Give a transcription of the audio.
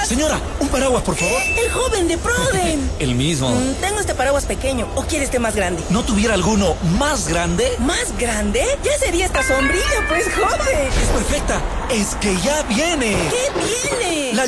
Señora, un paraguas, por favor. El joven de Proden. El mismo. Tengo este paraguas pequeño. ¿O quiere este más grande? ¿No tuviera alguno más grande? ¿Más grande? Ya sería esta sombrilla, pues, joven. Es perfecta. Es que ya viene. ¿Qué viene? La